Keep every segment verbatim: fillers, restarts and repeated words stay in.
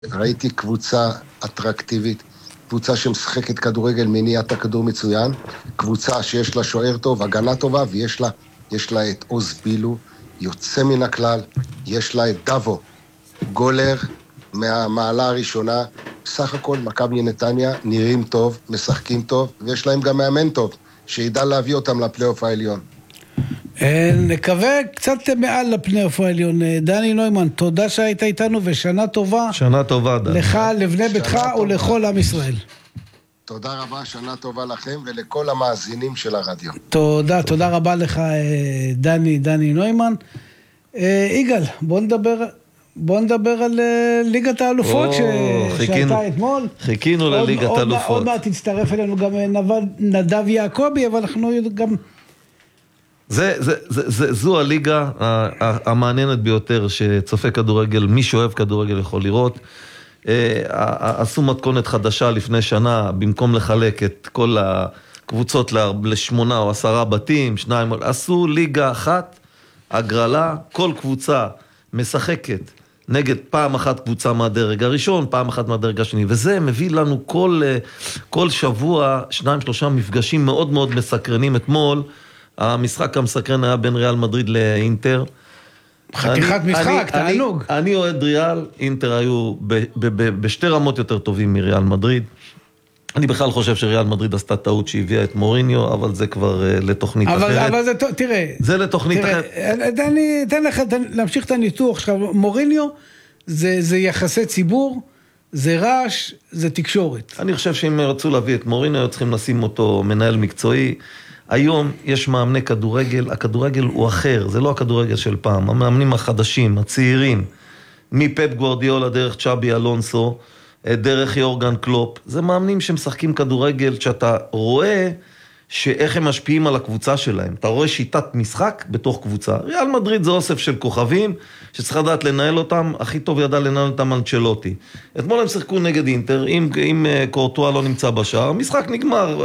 ראיתי קבוצה אטרקטיבית, קבוצה שמשחקת כדורגל, מניעת הכדור מצוין, קבוצה שיש לה שוער טוב, הגנה טובה, ויש לה, יש לה את עוז בילו, יוצא מן הכלל, יש לה את דאבו, גולר מהמעלה הראשונה, בסך הכל מכבי נתניה נראים טוב, משחקים טוב, ויש להם גם מאמן טוב, שידע להביא אותם לפלייאוף העליון. נקווה קצת מעל לפלייאוף העליון. דני נוימן, תודה שהיית איתנו ושנה טובה. שנה טובה, דני. לך, לבני ביתך ולכל עם ישראל. תודה רבה, שנה טובה לכם ולכל המאזינים של הרדיו. תודה, תודה רבה לך דני, דני נוימן. יגאל, בוא נדבר... בוא נדבר על ליגת האלופות שהייתה אתמול. חיכינו לליגת האלופות. עוד מעט תצטרף אלינו גם נדב יעקבי, אבל אנחנו גם... זה, זה, זה, זה, זו הליגה המעניינת ביותר שצופה כדורגל, מי שאוהב כדורגל יכול לראות. עשו מתכונת חדשה לפני שנה, במקום לחלק את כל הקבוצות לשמונה או עשרה בתים, שניים, עשו ליגה אחת, הגרלה, כל קבוצה משחקת נגד פעם אחת קבוצה מהדרג הראשון, פעם אחת מהדרג השני, וזה מביא לנו כל, כל שבוע שניים שלושה מפגשים מאוד מאוד מסקרנים. אתמול המשחק המסקרן היה בין ריאל מדריד לאינטר. חתיכת משחק, תענוג. אני, אני אוהד ריאל, אינטר היו ב, ב, ב, בשתי רמות יותר טובים מריאל מדריד. אני בכלל חושב שריאל מדריד עשתה טעות שהביאה את מוריניו, אבל זה כבר uh, לתוכנית אבל, אחרת. אבל זה, תראה. זה לתוכנית תראה, אחרת. אני אתן לך להמשיך את הניתוח שלך. מוריניו זה, זה יחסי ציבור, זה רעש, זה תקשורת. אני חושב שאם רצו להביא את מוריניו, צריכים לשים אותו מנהל מקצועי. היום יש מאמני כדורגל, הכדורגל הוא אחר, זה לא הכדורגל של פעם. המאמנים החדשים, הצעירים, מפפ גוארדיולה דרך צ'אבי אלונסו, דרך יורגן קלופ, זה מאמנים שמשחקים כדורגל, שאתה רואה שאיך הם משפיעים על הקבוצה שלהם. אתה רואה שיטת משחק בתוך קבוצה. ריאל מדריד זה אוסף של כוכבים, שצריך לדעת לנהל אותם, הכי טוב ידע לנהל אותם אנצ'לוטי. אתמול הם שיחקו נגד אינטר, אם, אם קורטואה לא נמצא בשער, המשחק נגמר,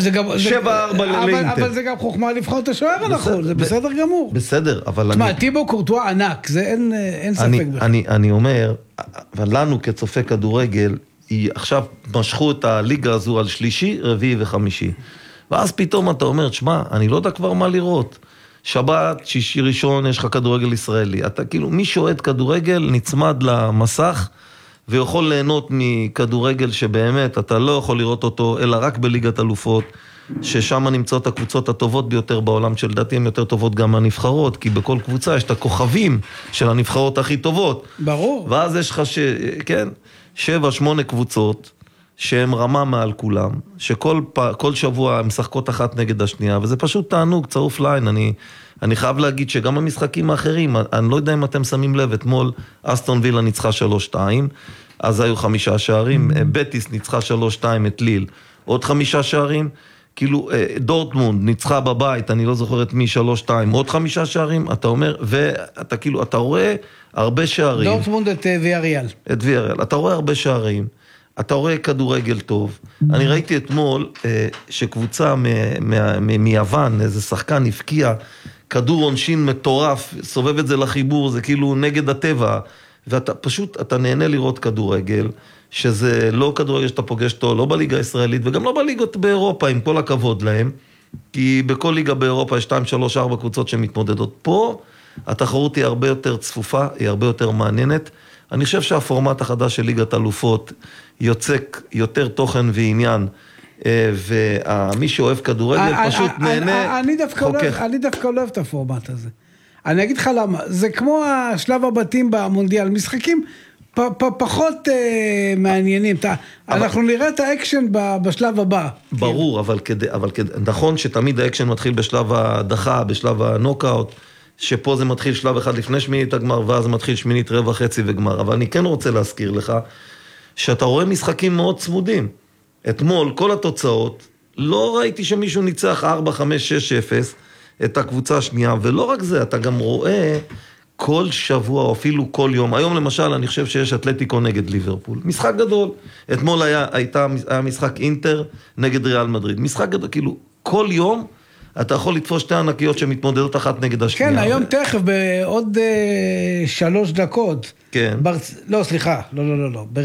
שבע ארבע לאינטר. אבל זה גם חוכמה לבחור את השוער הנכון, זה בסדר גמור. בסדר, אבל... תשמע, טיבו קורטואה ענק, זה אין, אין ספק בכלל. אני, אני אומר, אבל לנו כצופה כדורגל, עכשיו משכו את הליגה הזו על שלישי, רביעי וחמישי. ואז פתאום אתה אומר, שמה, אני לא יודע כבר מה לראות. שבת, שישי ראשון, יש לך כדורגל ישראלי. אתה כאילו, מי שאוהד כדורגל נצמד למסך, ויכול ליהנות מכדורגל שבאמת אתה לא יכול לראות אותו, אלא רק בליגת אלופות, ששם נמצאות הקבוצות הטובות ביותר בעולם, שלדעתי הן יותר טובות גם מהנבחרות, כי בכל קבוצה יש את הכוכבים של הנבחרות הכי טובות. ברור. ואז יש לך, ש... כן, שבע, שמונה קבוצות, שהן רמה מעל כולם, שכל כל שבוע הן משחקות אחת נגד השנייה, וזה פשוט תענוג, צרוף ליין. אני, אני חייב להגיד שגם המשחקים האחרים, אני לא יודע אם אתם שמים לב, אתמול אסטון וילה ניצחה שלוש שתיים, אז היו חמישה שערים, בטיס ניצחה שלוש שתיים את ליל, עוד חמישה שערים, כאילו דורטמונד ניצחה בבית, אני לא זוכר את מי, שלוש שתיים, עוד חמישה שערים, אתה אומר, ואתה כאילו, אתה רואה הרבה שערים. דורטמונד את ויאריאל. את ויאריאל, אתה רואה הרבה שערים, אתה רואה כדורגל טוב. אני ראיתי אתמול שקבוצה מיוון, איזה שחקן הפקיע, כדור עונשין מטורף, סובב את זה לחיבור, זה כאילו נגד הטבע, ואתה פשוט, אתה נהנה לראות כדורגל, שזה לא כדורגל שאתה פוגש אותו, לא בליגה הישראלית, וגם לא בליגות באירופה, עם כל הכבוד להם, כי בכל ליגה באירופה יש שתיים, שלוש, ארבע קבוצות שמתמודדות. פה התחרות היא הרבה יותר צפופה, היא הרבה יותר מעניינת. אני חושב שהפורמט החדש של ליגת אלופות יוצק יותר תוכן ועניין, ומי שאוהב כדורגל פשוט נהנה חוכך. אני דווקא לא אוהב את הפורמט הזה. אני אגיד לך למה, זה כמו השלב הבתים במונדיאל, משחקים פחות מעניינים, אנחנו נראה את האקשן בשלב הבא. ברור, אבל נכון שתמיד האקשן מתחיל בשלב הדחה, בשלב הנוקאוט, שפה זה מתחיל שלב אחד לפני שמינית הגמר, ואז זה מתחיל שמינית רבע חצי וגמר. אבל אני כן רוצה להזכיר לך, שאתה רואה משחקים מאוד צמודים. אתמול, כל התוצאות, לא ראיתי שמישהו ניצח ארבע, חמש, שש, אפס, את הקבוצה השנייה, ולא רק זה, אתה גם רואה כל שבוע, או אפילו כל יום. היום למשל, אני חושב שיש אתלטיקו נגד ליברפול. משחק גדול. אתמול היה, הייתה, היה משחק אינטר נגד ריאל מדריד. משחק גדול, כאילו, כל יום, אתה יכול לתפוס שתי ענקיות שמתמודדות אחת נגד השנייה. כן, היום ו... תכף, בעוד אה, שלוש דקות. כן. ברצ... לא, סליחה, לא, לא, לא, לא.